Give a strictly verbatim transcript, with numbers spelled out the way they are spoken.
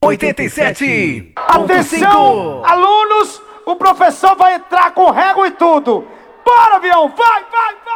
oitenta e sete. Atenção, alunos, o professor vai entrar com régua e tudo. Bora, avião, vai, vai, vai!